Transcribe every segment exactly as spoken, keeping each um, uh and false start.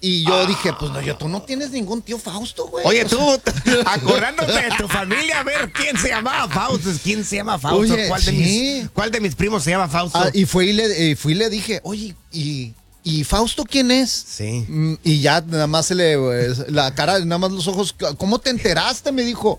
Y yo ah. dije, pues no, yo, tú no tienes ningún tío Fausto, güey. Oye, tú, acordándote de tu familia, a ver quién se llamaba Fausto. ¿Quién se llama Fausto? Oye, ¿Cuál, de sí. mis, ¿Cuál de mis primos se llama Fausto? Ah, y fui y, le, y fui y le dije, oye, ¿y, ¿y Fausto quién es? Sí. Y ya nada más se le, la cara, nada más los ojos, ¿cómo te enteraste? Me dijo.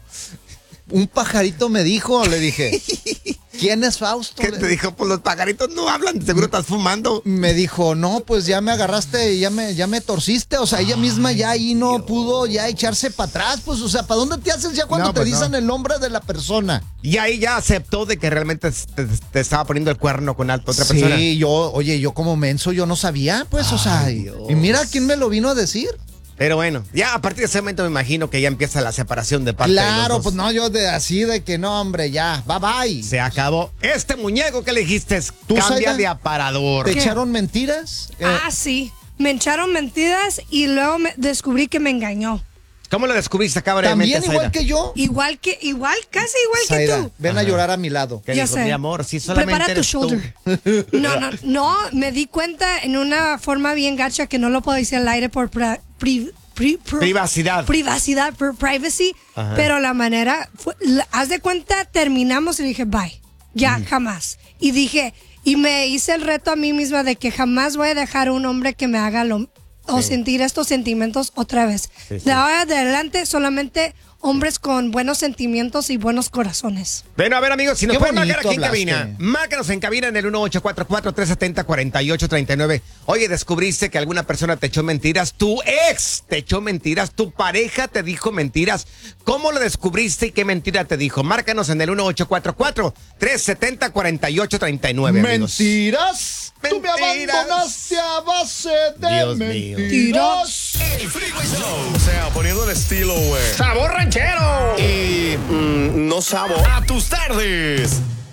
Un pajarito me dijo, le dije, ¿quién es Fausto? ¿Qué te dijo? Pues los pajaritos no hablan, seguro estás fumando. Me dijo, no, pues ya me agarraste y ya me, ya me torciste, o sea, ella Ay, misma ya ahí no Dios. pudo ya echarse para atrás, pues, o sea, ¿para dónde te haces ya cuando no, pues te dicen no. el nombre de la persona? Y ahí ya aceptó de que realmente te, te estaba poniendo el cuerno con otra sí, persona. Sí, yo, oye, yo como menso, yo no sabía, pues, Ay, o sea, y, y mira quién me lo vino a decir. Pero bueno, ya a partir de ese momento me imagino que ya empieza la separación de parte claro, de los dos. Pues no, yo de así de que no, hombre, ya, bye bye. Se acabó. Este muñeco que le dijiste, ¿Tú, cambia Saida, de aparador. ¿Te ¿Qué? echaron mentiras? Ah, eh. sí. Me echaron mentiras y luego me descubrí que me engañó. ¿Cómo lo descubriste, cabrón? También igual Saida. que yo. Igual que, igual, casi igual Saida, que tú. Ven Ajá. a llorar a mi lado. ¿Qué ya dijo, sé. mi amor? Si solamente Prepara tu eres shoulder. Tú. No, no, no. Me di cuenta en una forma bien gacha que no lo puedo decir al aire por pri, pri, pri, pri, privacidad. Privacidad, por privacy. Ajá. Pero la manera, fue, la, haz de cuenta, terminamos y dije, bye. Ya, mm. jamás. Y dije, y me hice el reto a mí misma de que jamás voy a dejar a un hombre que me haga lo o sí. sentir estos sentimientos otra vez. Sí, sí. De ahora en adelante solamente hombres con buenos sentimientos y buenos corazones. Bueno, a ver, amigos, si nos Qué pueden marcar aquí hablaste. en cabina, márcanos en cabina en el uno ocho cuatro cuatro, tres siete cero, cuatro ocho tres nueve. Oye, ¿descubriste que alguna persona te echó mentiras? ¿Tu ex te echó mentiras? ¿Tu pareja te dijo mentiras? ¿Cómo lo descubriste y qué mentira te dijo? Márcanos en el uno ocho cuatro cuatro, tres siete cero, cuatro ocho tres nueve, amigos. ¿Mentiras? Tú me abandonaste a base de Dios mentiras. Mío. El Freeway Show. O sea, poniendo el estilo, güey. ¡Sabor ranchero! Y mmm, no sabor. A tus tardes.